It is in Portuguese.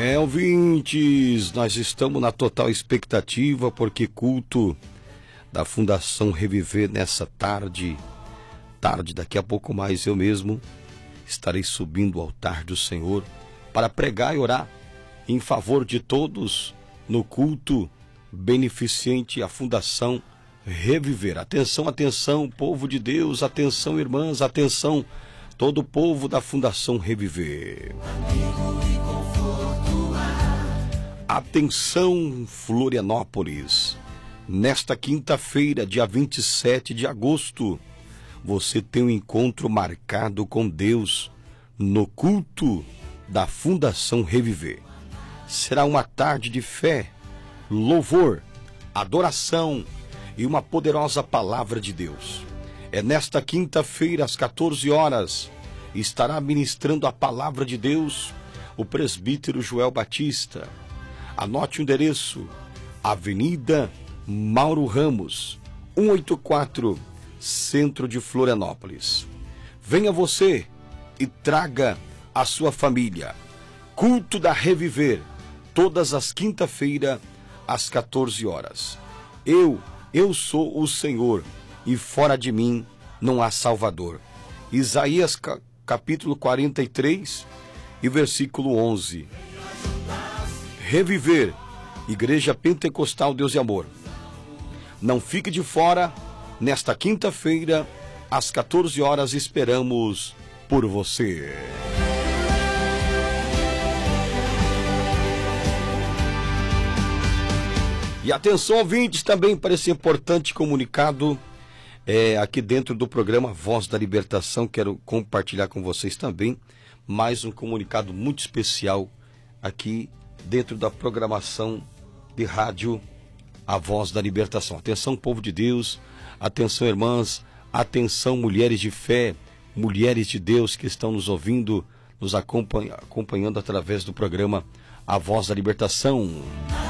Ouvintes, nós estamos na total expectativa porque culto da Fundação Reviver nessa tarde, daqui a pouco mais eu mesmo estarei subindo ao altar do Senhor para pregar e orar em favor de todos no culto beneficente à Fundação Reviver. Atenção, atenção, povo de Deus, atenção, irmãs, atenção, todo o povo da Fundação Reviver. Atenção, Florianópolis, nesta quinta-feira, dia 27 de agosto, você tem um encontro marcado com Deus no culto da Fundação Reviver. Será uma tarde de fé, louvor, adoração e uma poderosa palavra de Deus. É nesta quinta-feira, às 14 horas, estará ministrando a palavra de Deus o presbítero Joel Batista. Anote o endereço: Avenida Mauro Ramos, 184, centro de Florianópolis. Venha você e traga a sua família. Culto da Reviver, todas as quinta-feiras, às 14 horas. Eu sou o Senhor, e fora de mim não há Salvador. Isaías capítulo 43 e versículo 11. Reviver, Igreja Pentecostal Deus e Amor. Não fique de fora, nesta quinta-feira, às 14 horas, esperamos por você. E atenção, ouvintes, também para esse importante comunicado aqui dentro do programa Voz da Libertação. Quero compartilhar com vocês também mais um comunicado muito especial aqui dentro da programação de rádio A Voz da Libertação. Atenção, povo de Deus, atenção, irmãs, atenção, mulheres de fé, mulheres de Deus que estão nos ouvindo, nos acompanhando através do programa A Voz da Libertação.